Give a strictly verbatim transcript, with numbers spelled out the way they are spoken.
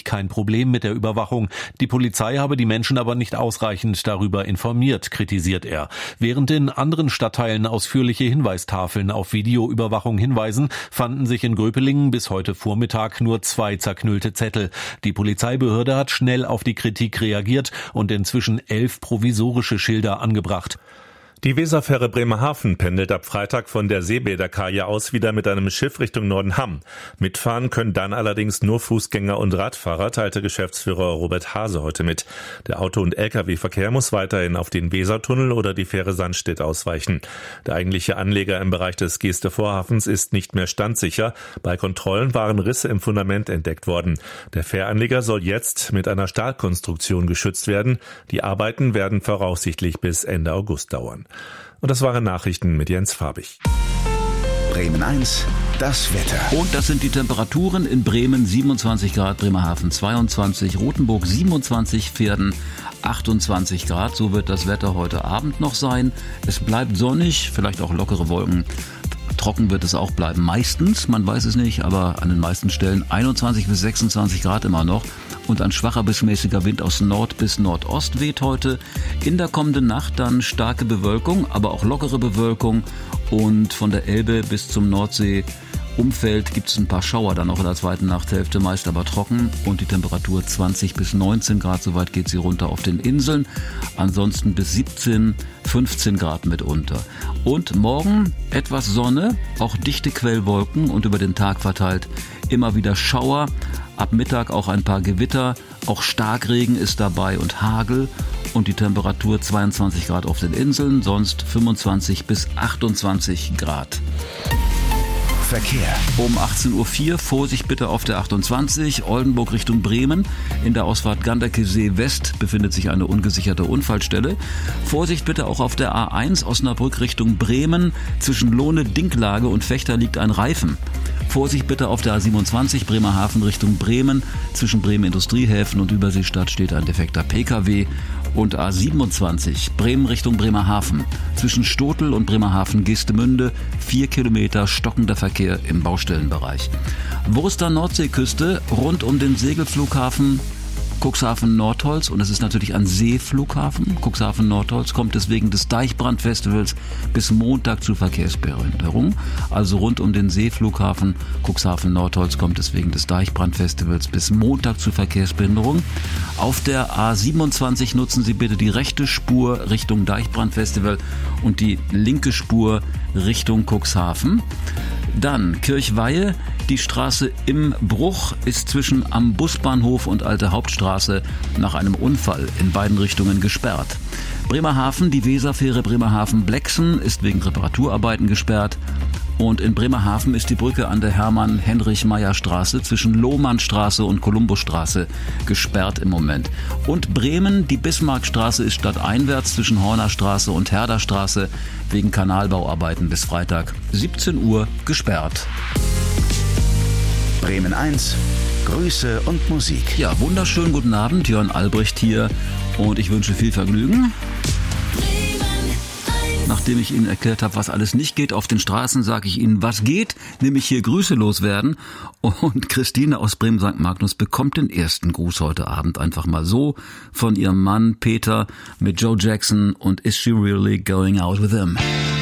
kein Problem mit der Überwachung. Die Polizei habe die Menschen aber nicht ausreichend darüber informiert, kritisiert er. Während in anderen Stadtteilen ausführliche Hinweistafeln auf Videoüberwachung hinweisen, fanden sich in Gröpelingen bis heute Vormittag nur zwei zerknüllte Zettel. Die Polizeibehörde hat schnell auf die Kritik reagiert und inzwischen elf provisorische Schilder angebracht. Die Weserfähre Bremerhaven pendelt ab Freitag von der Seebäderkaje aus wieder mit einem Schiff Richtung Nordenham. Mitfahren können dann allerdings nur Fußgänger und Radfahrer, teilte Geschäftsführer Robert Hase heute mit. Der Auto- und L K W-Verkehr muss weiterhin auf den Wesertunnel oder die Fähre Sandstedt ausweichen. Der eigentliche Anleger im Bereich des Geester-Vorhafens ist nicht mehr standsicher. Bei Kontrollen waren Risse im Fundament entdeckt worden. Der Fähranleger soll jetzt mit einer Stahlkonstruktion geschützt werden. Die Arbeiten werden voraussichtlich bis Ende August dauern. Und das waren Nachrichten mit Jens Farbig. Bremen eins, das Wetter. Und das sind die Temperaturen in Bremen: siebenundzwanzig Grad, Bremerhaven zweiundzwanzig, Rothenburg siebenundzwanzig, Verden achtundzwanzig Grad. So wird das Wetter heute Abend noch sein. Es bleibt sonnig, vielleicht auch lockere Wolken. Trocken wird es auch bleiben, meistens, man weiß es nicht, aber an den meisten Stellen einundzwanzig bis sechsundzwanzig Grad immer noch. Und ein schwacher bis mäßiger Wind aus Nord bis Nordost weht heute. In der kommenden Nacht dann starke Bewölkung, aber auch lockere Bewölkung. Und von der Elbe bis zum Nordsee Umfeld gibt es ein paar Schauer dann auch in der zweiten Nachthälfte, meist aber trocken, und die Temperatur zwanzig bis neunzehn Grad, soweit geht sie runter auf den Inseln, ansonsten bis siebzehn, fünfzehn Grad mitunter. Und morgen etwas Sonne, auch dichte Quellwolken und über den Tag verteilt immer wieder Schauer, ab Mittag auch ein paar Gewitter, auch Starkregen ist dabei und Hagel und die Temperatur zweiundzwanzig Grad auf den Inseln, sonst fünfundzwanzig bis achtundzwanzig Grad. Verkehr. Um achtzehn Uhr vier Vorsicht bitte auf der achtundzwanzig, Oldenburg Richtung Bremen. In der Ausfahrt Ganderkesee West befindet sich eine ungesicherte Unfallstelle. Vorsicht bitte auch auf der A eins, Osnabrück Richtung Bremen. Zwischen Lohne-Dinklage und Vechta liegt ein Reifen. Vorsicht bitte auf der A siebenundzwanzig, Bremerhaven Richtung Bremen. Zwischen Bremen Industriehäfen und Überseestadt steht ein defekter P K W. Und A siebenundzwanzig, Bremen Richtung Bremerhaven. Zwischen Stotel und Bremerhaven-Geestemünde vier Kilometer stockender Verkehr im Baustellenbereich. Wurster Nordseeküste rund um den Segelflughafen Cuxhaven-Nordholz, und es ist natürlich ein Seeflughafen. Cuxhaven-Nordholz kommt es wegen des Deichbrandfestivals bis Montag zu Verkehrsbehinderung. Also rund um den Seeflughafen Cuxhaven-Nordholz kommt es wegen des Deichbrandfestivals bis Montag zu Verkehrsbehinderung. Auf der A siebenundzwanzig nutzen Sie bitte die rechte Spur Richtung Deichbrandfestival und die linke Spur Richtung Cuxhaven. Dann Kirchweihe. Die Straße im Bruch ist zwischen am Busbahnhof und Alte Hauptstraße nach einem Unfall in beiden Richtungen gesperrt. Bremerhaven, die Weserfähre Bremerhaven-Blexen ist wegen Reparaturarbeiten gesperrt. Und in Bremerhaven ist die Brücke an der Hermann-Heinrich-Meyer-Straße zwischen Lohmannstraße und Kolumbusstraße gesperrt im Moment. Und Bremen, die Bismarckstraße ist stadteinwärts zwischen Hornerstraße und Herderstraße wegen Kanalbauarbeiten bis Freitag siebzehn Uhr gesperrt. Bremen eins, Grüße und Musik. Ja, wunderschönen guten Abend, Jörn Albrecht hier und ich wünsche viel Vergnügen. Nachdem ich Ihnen erklärt habe, was alles nicht geht auf den Straßen, sage ich Ihnen, was geht, nämlich hier Grüße loswerden. Und Christine aus Bremen-Sankt Magnus bekommt den ersten Gruß heute Abend einfach mal so von ihrem Mann Peter mit Joe Jackson und Is She Really Going Out With Him?